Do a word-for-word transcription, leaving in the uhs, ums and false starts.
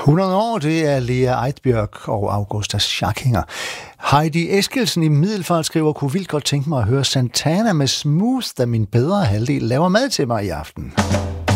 hundrede år, det er Lea Eidbjørg og Augusta Schackinger. Heidi Eskildsen i Middelfart skriver, kunne vildt godt tænke mig at høre Santana med Smooth, da min bedre halvdel laver mad til mig i aften.